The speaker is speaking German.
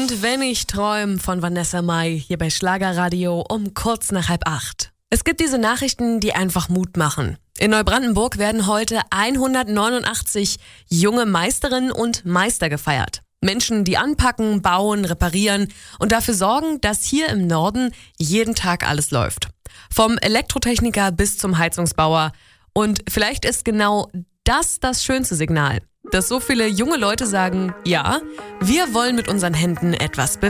Und wenn ich träume von Vanessa Mai hier bei Schlagerradio um kurz nach 7:30. Es gibt diese Nachrichten, die einfach Mut machen. In Neubrandenburg werden heute 189 junge Meisterinnen und Meister gefeiert. Menschen, die anpacken, bauen, reparieren und dafür sorgen, dass hier im Norden jeden Tag alles läuft. Vom Elektrotechniker bis zum Heizungsbauer. Und vielleicht ist genau das schönste Signal, dass so viele junge Leute sagen, ja, wir wollen mit unseren Händen etwas bewegen.